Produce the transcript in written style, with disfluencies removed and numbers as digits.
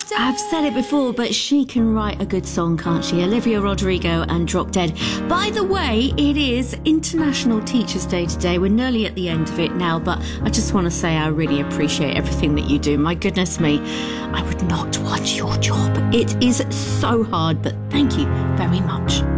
I've said it before, but she can write a good song, can't she? Olivia Rodrigo and Drop Dead. By the way, it is International Teachers' Day today. We're nearly at the end of it now, but I just want to say I really appreciate everything that you do. My goodness me, I would not want your job. It is so hard, but thank you very much.